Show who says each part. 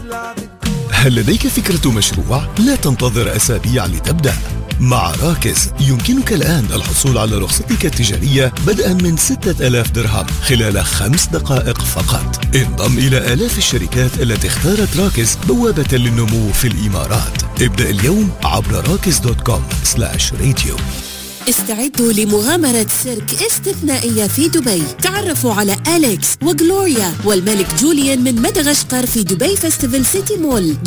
Speaker 1: هل لديك فكرة مشروع؟ لا تنتظر أسابيع لتبدأ. مع راكز يمكنك الآن الحصول على رخصتك التجارية بدءا من 6000 درهم خلال 5 دقائق فقط. انضم إلى آلاف الشركات التي اختارت راكز بوابة للنمو في الإمارات. ابدأ اليوم عبر rakis.com/radio.
Speaker 2: استعدوا لمغامرة سيرك استثنائية في دبي. تعرفوا على أليكس وغلوريا والملك جوليان من مدغشقر في دبي فيستيفال سيتي مول